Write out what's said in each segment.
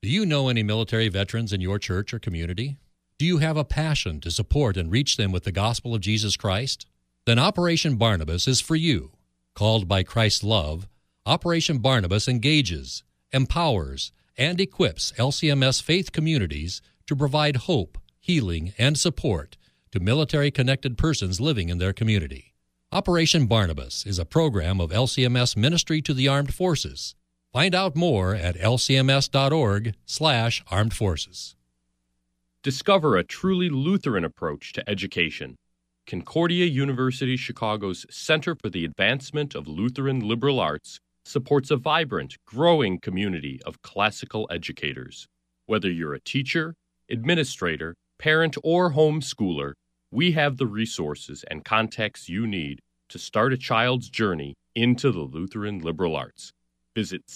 Do you know any military veterans in your church or community? Do you have a passion to support and reach them with the gospel of Jesus Christ? Then Operation Barnabas is for you. Called by Christ's love, Operation Barnabas engages, empowers, and equips LCMS faith communities to provide hope, healing, and support to military-connected persons living in their community. Operation Barnabas is a program of LCMS Ministry to the Armed Forces. Find out more at lcms.org/armed forces. Discover a truly Lutheran approach to education. Concordia University Chicago's Center for the Advancement of Lutheran Liberal Arts supports a vibrant, growing community of classical educators. Whether you're a teacher, administrator, parent, or homeschooler, we have the resources and contacts you need to start a child's journey into the Lutheran liberal arts. Visit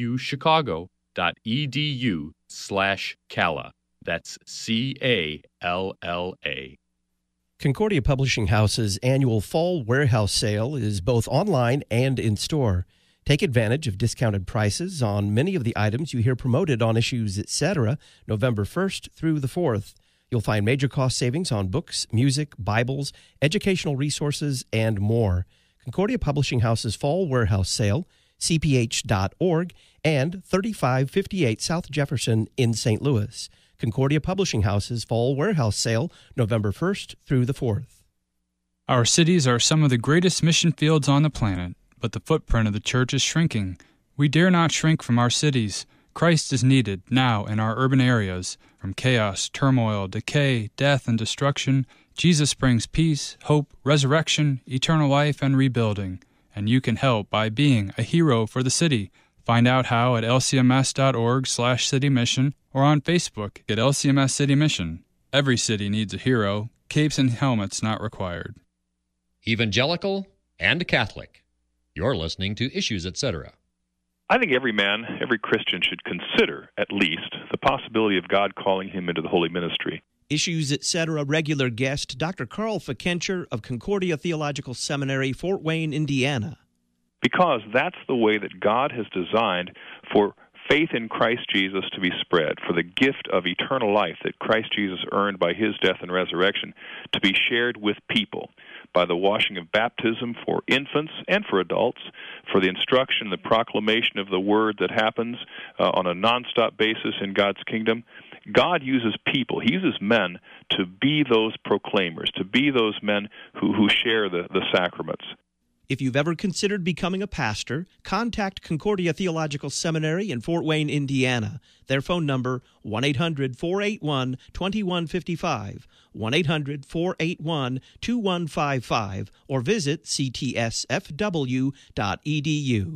cuchicago.edu/CALA. That's CALLA. Concordia Publishing House's annual Fall Warehouse Sale is both online and in store. Take advantage of discounted prices on many of the items you hear promoted on Issues Etc. November 1st through the 4th. You'll find major cost savings on books, music, Bibles, educational resources, and more. Concordia Publishing House's Fall Warehouse Sale, cph.org, and 3558 South Jefferson in St. Louis. Concordia Publishing House's Fall Warehouse Sale, November 1st through the 4th. Our cities are some of the greatest mission fields on the planet, but the footprint of the church is shrinking. We dare not shrink from our cities. Christ is needed now in our urban areas. From chaos, turmoil, decay, death, and destruction, Jesus brings peace, hope, resurrection, eternal life, and rebuilding. And you can help by being a hero for the city. Find out how at lcms.org/citymission or on Facebook at LCMS City Mission. Every city needs a hero. Capes and helmets not required. Evangelical and Catholic. You're listening to Issues Etc. I think every man, every Christian should consider, at least, the possibility of God calling him into the holy ministry. Issues Etc. regular guest Dr. Carl Fikencher of Concordia Theological Seminary, Fort Wayne, Indiana. Because that's the way that God has designed for faith in Christ Jesus to be spread, for the gift of eternal life that Christ Jesus earned by his death and resurrection to be shared with people by the washing of baptism for infants and for adults, for the instruction, the proclamation of the word that happens on a nonstop basis in God's kingdom. God uses people, he uses men to be those proclaimers, to be those men who share the sacraments. If you've ever considered becoming a pastor, contact Concordia Theological Seminary in Fort Wayne, Indiana. Their phone number, 1-800-481-2155, 1-800-481-2155, or visit ctsfw.edu.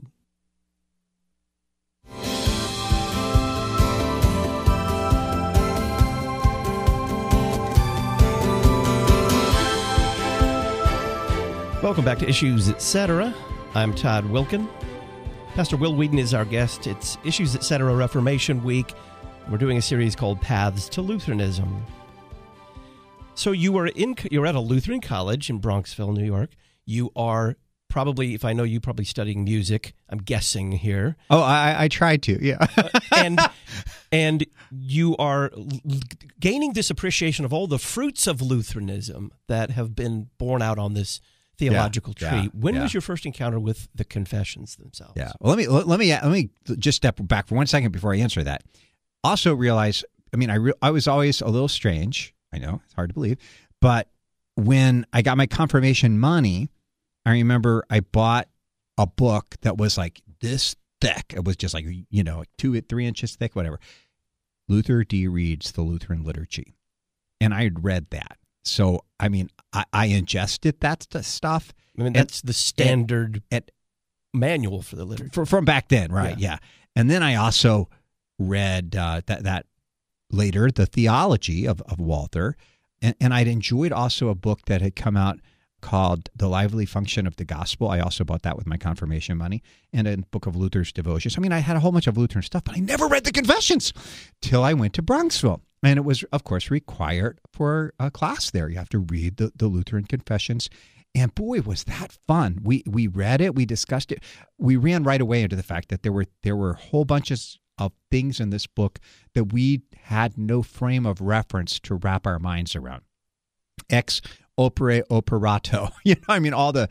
Welcome back to Issues Etc. I'm Todd Wilkin. Pastor Will Wheaton is our guest. It's Issues Etc. Reformation Week. We're doing a series called Paths to Lutheranism. So you're at a Lutheran college in Bronxville, New York. You are probably, if I know you, probably studying music. I'm guessing here. Oh, I tried to, yeah. and you are gaining this appreciation of all the fruits of Lutheranism that have been borne out on this theological tree. When was your first encounter with the confessions themselves? Yeah. Well, let me just step back for 1 second before I answer that. Also realize, I was always a little strange. I know it's hard to believe, but when I got my confirmation money, I remember I bought a book that was like this thick. It was just like 2-3 inches thick, whatever. Luther D. Reed's The Lutheran Liturgy, and I had read that. So, I ingested that stuff. That's the standard manual for the liturgy. From back then, right, yeah. And then I also read that later, the theology of Walther. And I'd enjoyed also a book that had come out called The Lively Function of the Gospel. I also bought that with my confirmation money. And a book of Luther's Devotions. I had a whole bunch of Lutheran stuff, but I never read the Confessions till I went to Bronxville. And it was, of course, required for a class there. You have to read the Lutheran Confessions. And boy, was that fun. We read it. We discussed it. We ran right away into the fact that there were whole bunches of things in this book that we had no frame of reference to wrap our minds around. Ex opere operato, all the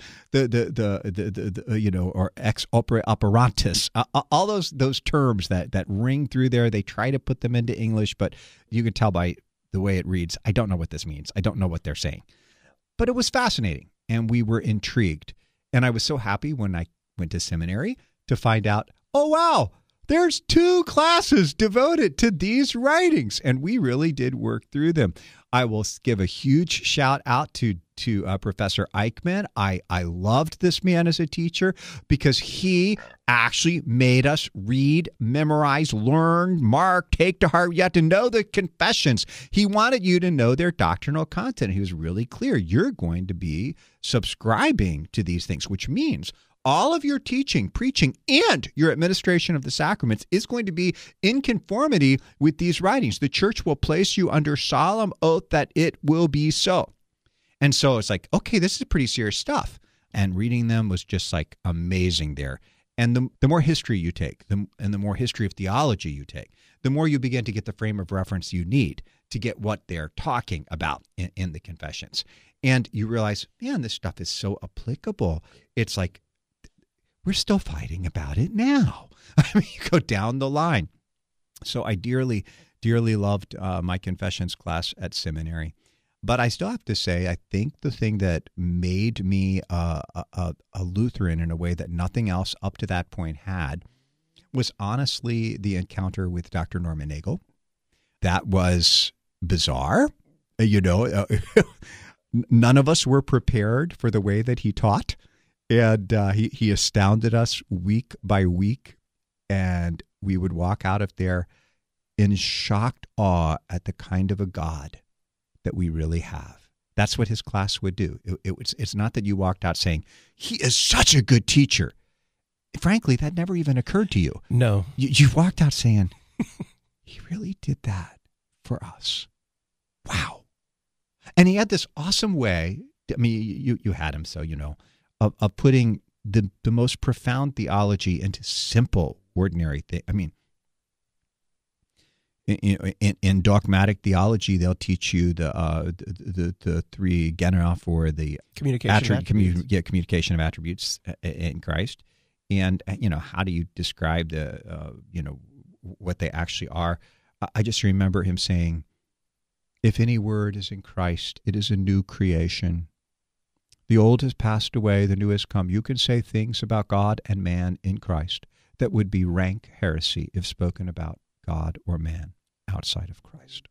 or ex opere operatus, all those terms that ring through there. They try to put them into English, but you can tell by the way it reads, I don't know what this means. I don't know what they're saying. But it was fascinating, and we were intrigued. And I was so happy when I went to seminary to find out, oh, wow, there's 2 classes devoted to these writings, and we really did work through them. I will give a huge shout out to Professor Eichmann. I loved this man as a teacher because he actually made us read, memorize, learn, mark, take to heart. You have to know the confessions. He wanted you to know their doctrinal content. He was really clear. You're going to be subscribing to these things, which means all of your teaching, preaching, and your administration of the sacraments is going to be in conformity with these writings. The church will place you under solemn oath that it will be so. And so it's like, okay, this is pretty serious stuff. And reading them was just like amazing there. And the more history you take, and the more history of theology you take, the more you begin to get the frame of reference you need to get what they're talking about in the confessions. And you realize, man, this stuff is so applicable. It's like, we're still fighting about it now. I mean, you go down the line. So I dearly, dearly loved my confessions class at seminary. But I still have to say, I think the thing that made me a Lutheran in a way that nothing else up to that point had was honestly the encounter with Dr. Norman Nagel. That was bizarre. None of us were prepared for the way that he taught. And he astounded us week by week, and we would walk out of there in shocked awe at the kind of a God that we really have. That's what his class would do. It's not that you walked out saying, he is such a good teacher. Frankly, that never even occurred to you. No. You walked out saying, he really did that for us. Wow. And he had this awesome way. I mean, you had him, so you know. Of putting the most profound theology into simple, ordinary things. I mean, in dogmatic theology, they'll teach you the 3 genera for the communication of attributes in Christ, and how do you describe what they actually are. I just remember him saying, "If any word is in Christ, it is a new creation. The old has passed away, the new has come. You can say things about God and man in Christ that would be rank heresy if spoken about God or man outside of Christ."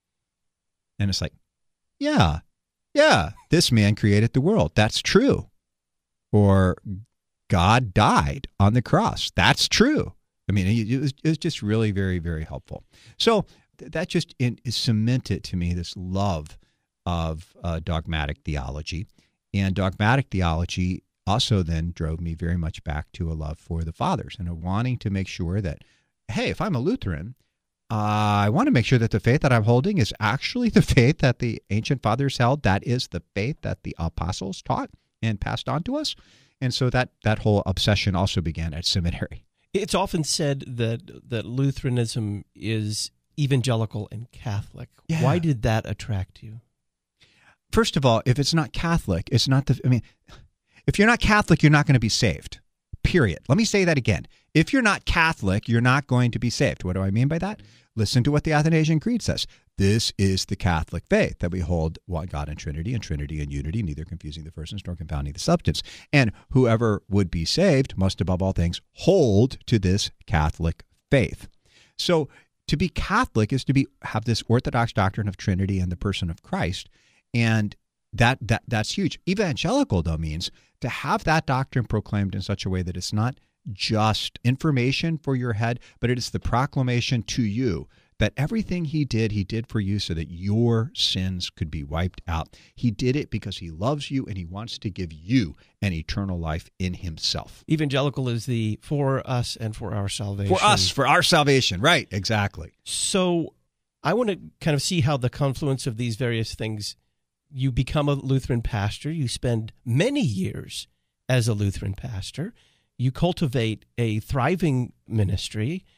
And it's like, yeah, this man created the world. That's true. Or God died on the cross. That's true. I mean, it was just really very, very helpful. So that just cemented to me this love of dogmatic theology. And dogmatic theology also then drove me very much back to a love for the fathers and a wanting to make sure that, hey, if I'm a Lutheran, I want to make sure that the faith that I'm holding is actually the faith that the ancient fathers held. That is the faith that the apostles taught and passed on to us. And so that whole obsession also began at seminary. It's often said that Lutheranism is evangelical and Catholic. Yeah. Why did that attract you? First of all, if it's not Catholic, if you're not Catholic, you're not going to be saved, period. Let me say that again. If you're not Catholic, you're not going to be saved. What do I mean by that? Listen to what the Athanasian Creed says. This is the Catholic faith, that we hold one God in Trinity in unity, neither confusing the persons nor confounding the substance. And whoever would be saved must, above all things, hold to this Catholic faith. So to be Catholic is to have this orthodox doctrine of Trinity and the person of Christ. And that's huge. Evangelical, though, means to have that doctrine proclaimed in such a way that it's not just information for your head, but it is the proclamation to you that everything he did for you so that your sins could be wiped out. He did it because he loves you and he wants to give you an eternal life in himself. Evangelical is the for us and for our salvation. For us, for our salvation. Right, exactly. So I want to kind of see how the confluence of these various things. You become a Lutheran pastor. You spend many years as a Lutheran pastor. You cultivate a thriving ministry.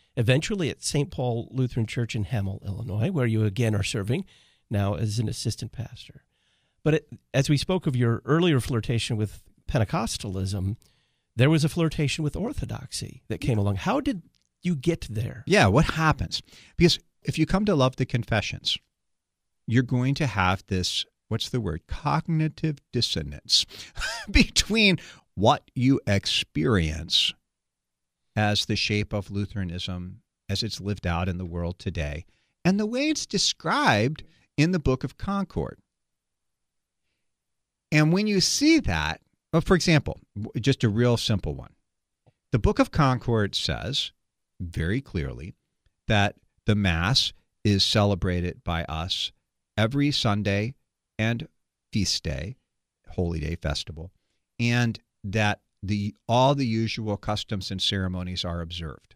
eventually at St. Paul Lutheran Church in Hamel, Illinois, where you again are serving now as an assistant pastor. But as we spoke of your earlier flirtation with Pentecostalism, there was a flirtation with Orthodoxy that came along. How did you get there? Yeah, what happens? Because if you come to love the confessions, you're going to have this, what's the word, cognitive dissonance between what you experience as the shape of Lutheranism as it's lived out in the world today and the way it's described in the Book of Concord. And when you see that, well, for example, just a real simple one, the Book of Concord says very clearly that the Mass is celebrated by us every Sunday and feast day, holy day, festival, and that all the usual customs and ceremonies are observed.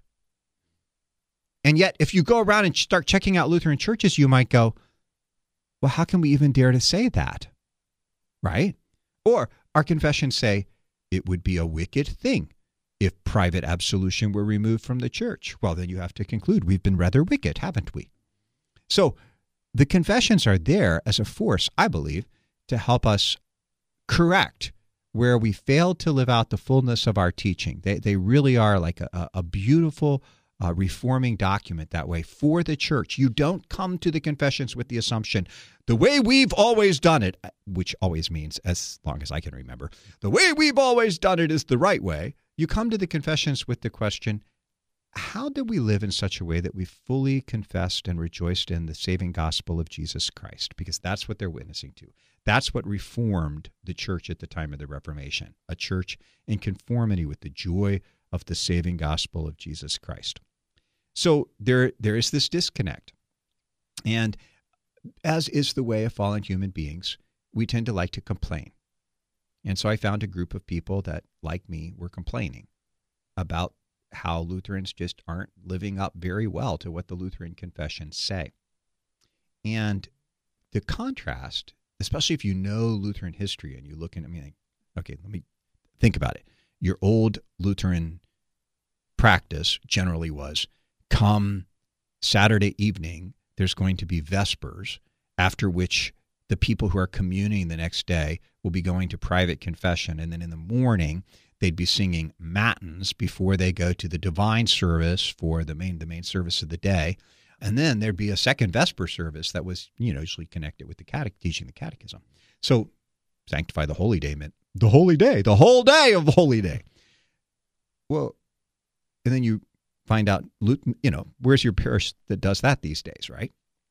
And yet, if you go around and start checking out Lutheran churches, you might go, well, how can we even dare to say that? Right? Or our confessions say it would be a wicked thing if private absolution were removed from the church. Well, then you have to conclude we've been rather wicked, haven't we? So the confessions are there as a force, I believe, to help us correct where we failed to live out the fullness of our teaching. They really are like a beautiful reforming document that way for the church. You don't come to the confessions with the assumption, the way we've always done it, which always means, as long as I can remember, the way we've always done it is the right way. You come to the confessions with the question, how did we live in such a way that we fully confessed and rejoiced in the saving gospel of Jesus Christ? Because that's what they're witnessing to. That's what reformed the church at the time of the Reformation, a church in conformity with the joy of the saving gospel of Jesus Christ. So there is this disconnect. And as is the way of fallen human beings, we tend to like to complain. And so I found a group of people that, like me, were complaining about how Lutherans just aren't living up very well to what the Lutheran confessions say. And the contrast, especially if you know Lutheran history and you look at, okay, let me think about it. Your old Lutheran practice generally was, come Saturday evening, there's going to be Vespers, after which the people who are communing the next day will be going to private confession. And then in the morning, they'd be singing matins before they go to the divine service for the main service of the day. And then there'd be a second Vesper service that was, usually connected with the teaching the catechism. So sanctify the holy day meant the holy day, the whole day of the holy day. Well, and then you find out, where's your parish that does that these days, right?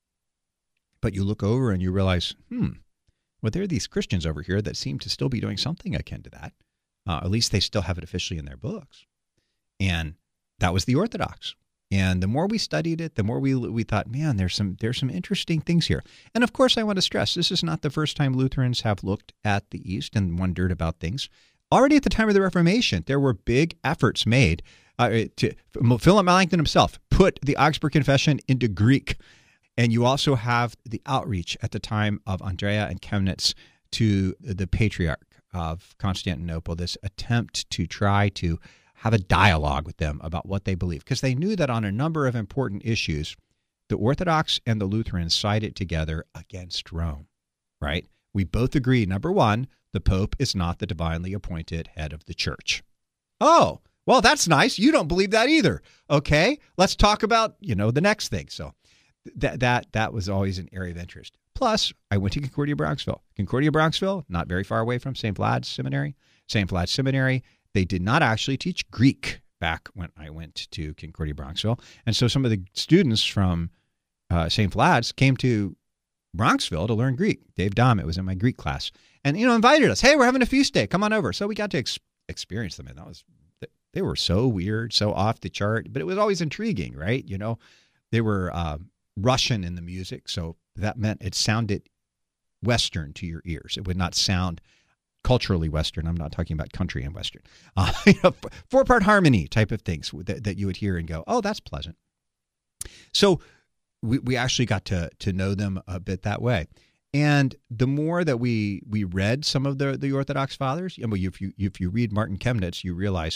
But you look over and you realize, well, there are these Christians over here that seem to still be doing something akin to that. At least they still have it officially in their books. And that was the Orthodox. And the more we studied it, the more we thought, man, there's some interesting things here. And of course, I want to stress, this is not the first time Lutherans have looked at the East and wondered about things. Already at the time of the Reformation, there were big efforts made to Philip Melanchthon himself put the Augsburg Confession into Greek. And you also have the outreach at the time of Andrea and Chemnitz to the Patriarch of Constantinople, this attempt to try to have a dialogue with them about what they believe, because they knew that on a number of important issues, the Orthodox and the Lutherans sided together against Rome, right? We both agree, number one, the Pope is not the divinely appointed head of the church. Oh, well, that's nice. You don't believe that either. Okay, let's talk about, the next thing. So that was always an area of interest. Plus, I went to Concordia Bronxville. Concordia Bronxville, not very far away from St. Vlad's Seminary. St. Vlad's Seminary, they did not actually teach Greek back when I went to Concordia Bronxville. And so some of the students from St. Vlad's came to Bronxville to learn Greek. Dave Dommett was in my Greek class and, invited us. Hey, we're having a feast day. Come on over. So we got to experience them. And they were so weird, so off the chart, but it was always intriguing, right? They were Russian in the music, so that meant it sounded Western to your ears. It would not sound culturally Western. I'm not talking about country and Western. Four-part harmony type of things that you would hear and go, oh, that's pleasant. So we actually got to know them a bit that way. And the more that we read some of the Orthodox fathers, if you read Martin Chemnitz, you realize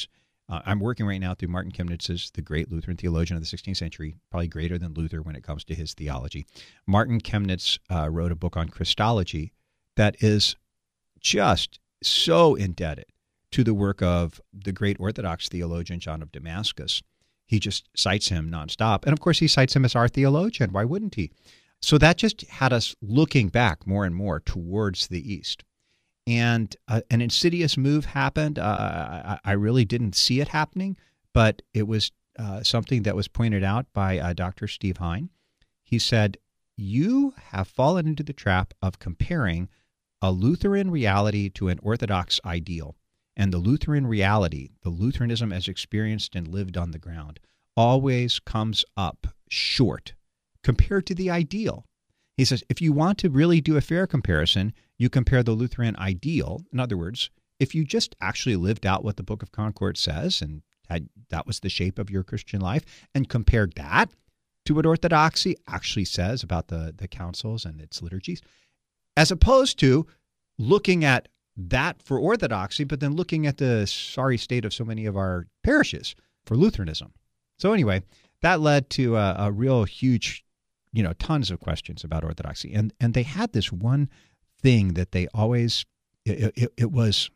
I'm working right now through Martin Chemnitz's, the great Lutheran theologian of the 16th century, probably greater than Luther when it comes to his theology. Martin Chemnitz wrote a book on Christology that is just so indebted to the work of the great Orthodox theologian John of Damascus. He just cites him nonstop. And of course, he cites him as our theologian. Why wouldn't he? So that just had us looking back more and more towards the East. And an insidious move happened. I really didn't see it happening, but it was something that was pointed out by Dr. Steve Hein. He said, you have fallen into the trap of comparing a Lutheran reality to an Orthodox ideal. And the Lutheran reality, the Lutheranism as experienced and lived on the ground, always comes up short compared to the ideal. He says, if you want to really do a fair comparison, you compare the Lutheran ideal. In other words, if you just actually lived out what the Book of Concord says and that was the shape of your Christian life, and compared that to what Orthodoxy actually says about the councils and its liturgies, as opposed to looking at that for Orthodoxy, but then looking at the sorry state of so many of our parishes for Lutheranism. So anyway, that led to a real huge, tons of questions about Orthodoxy. And they had this one thing that they always, it was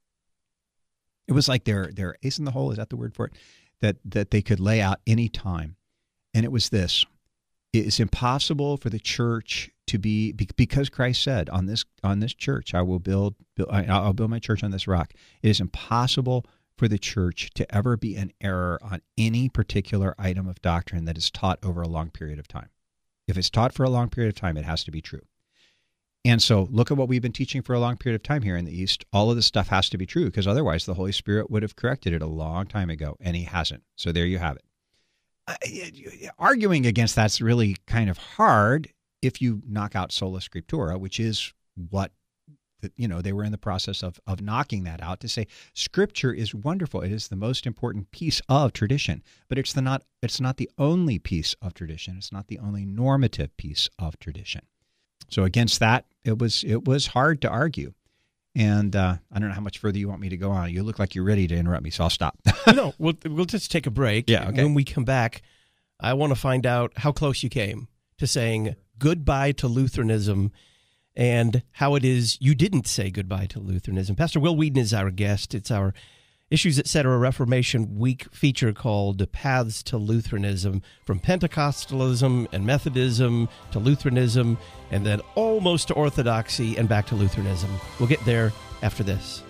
like their ace in the hole, is that the word for it? That they could lay out any time. And it was this: it is impossible for the church to be, because Christ said, on this church I'll build my church on this rock. It is impossible for the church to ever be in error on any particular item of doctrine that is taught over a long period of time. If it's taught for a long period of time, it has to be true. And so look at what we've been teaching for a long period of time here in the East. All of this stuff has to be true, because otherwise the Holy Spirit would have corrected it a long time ago, and he hasn't. So there you have it. Arguing against that's really kind of hard if you knock out sola scriptura, which is what they were in the process of knocking that out, to say Scripture is wonderful. It is the most important piece of tradition, but it's not the only piece of tradition. It's not the only normative piece of tradition. So against that, it was hard to argue. And I don't know how much further you want me to go on. You look like you're ready to interrupt me, so I'll stop. No, we'll just take a break. Yeah, okay. When we come back, I want to find out how close you came to saying goodbye to Lutheranism, and how it is you didn't say goodbye to Lutheranism. Pastor Will Wheaton is our guest. It's our Issues Etc. Reformation Week feature called Paths to Lutheranism, from Pentecostalism and Methodism to Lutheranism, and then almost to Orthodoxy and back to Lutheranism. We'll get there after this.